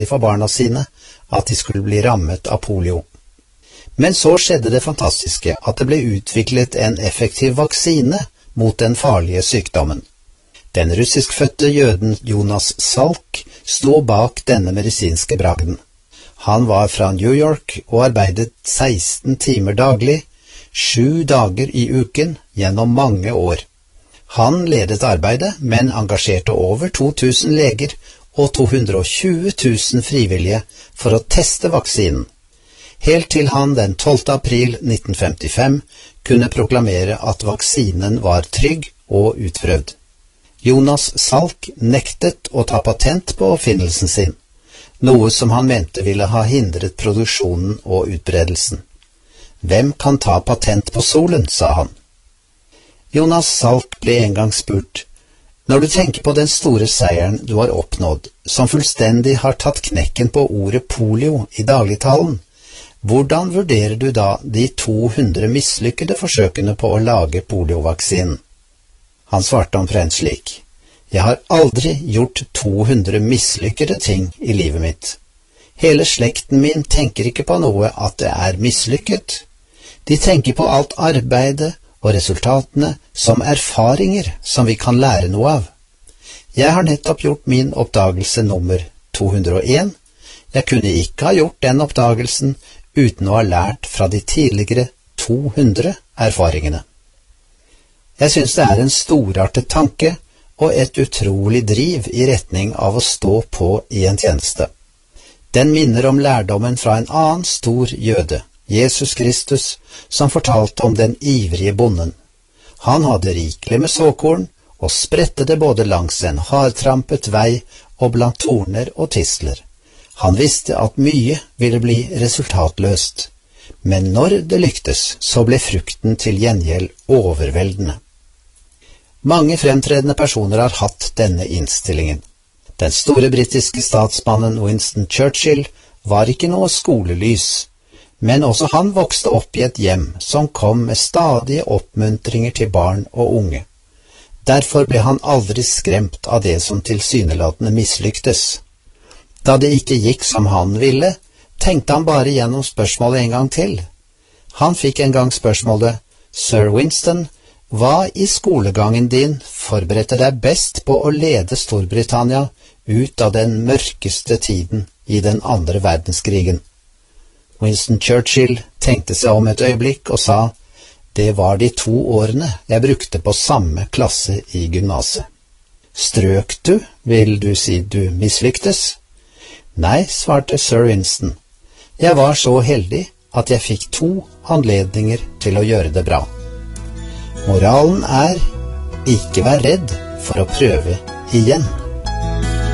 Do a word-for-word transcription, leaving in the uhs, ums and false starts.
for barna sine at de skulle bli rammet av polio. Men så skjedde det fantastiske at det ble utviklet en effektiv vaksine mot den farlige sykdommen. Den russiskfødte jøden Jonas Salk sto bak denne medisinske bragden. Han var fra New York og arbeidet seksten timer daglig, sju dager i uken gjennom mange år. Han ledet arbeidet, men engasjerte over to tusen leger og to hundre og tjue tusen frivillige for å teste vaksinen, helt til han den tolvte april nitten femtifem kunne proklamere at vaksinen var trygg og utprøvd. Jonas Salk nektet å ta patent på oppfinnelsen sin, noe som han mente ville ha hindret produksjonen og utbredelsen. Hvem kan ta patent på solen, sa han. Jonas Salk ble en gang spurt, når du tenker på den store seieren du har oppnådd, som fullstendig har tatt knekken på ordet polio i dagligtalen, hvordan vurderer du da de to hundre mislykkede forsøkene på å lage poliovaksinen? Han svarte omtrent slik, jeg har aldri gjort to hundre mislykkede ting i livet mitt. Hele slekten min tenker ikke på noe at det er mislykket. De tenker på alt arbeidet og resultatene som erfaringer som vi kan lære noe av. Jeg har nettopp gjort min oppdagelse nummer to hundre og en. Jeg kunne ikke ha gjort den oppdagelsen uten å ha lært fra de tidligere to hundre erfaringene. Jeg synes det er en storartet tanke og et utrolig driv i retning av å stå på i en tjeneste. Den minner om lærdommen fra en annen stor jøde, Jesus Kristus, som fortalte om den ivrige bonden. Han hadde rikelig med såkorn og spredte det både langs en hardtrampet vei og blant torner og tisler. Han visste at mye ville bli resultatløst, men når det lyktes, så ble frukten til gjengjeld overveldende. Mange fremtredende personer har hatt denne innstillingen. Den store britiske statsmannen Winston Churchill var ikke noe skolelys, men også han vokste opp i et hjem som kom med stadige oppmuntringer til barn og unge. Derfor ble han aldri skremt av det som tilsynelatende mislyktes. Da det ikke gikk som han ville, tenkte han bare gjennom spørsmålet en gang til. Han fikk en gang spørsmålet, Sir Winston, hva i skolegangen din forberedte deg best på å lede Storbritannia ut av den mørkeste tiden i den andre verdenskrigen? Winston Churchill tenkte seg om et øyeblikk og sa, det var de to årene jeg brukte på samme klasse i gymnaset. Strøk du, vil du si du mislyktes? Nei, svarte Sir Winston. Jeg var så heldig at jeg fikk to anledninger til å gjøre det bra. Moralen er, ikke vær redd for å prøve igjen.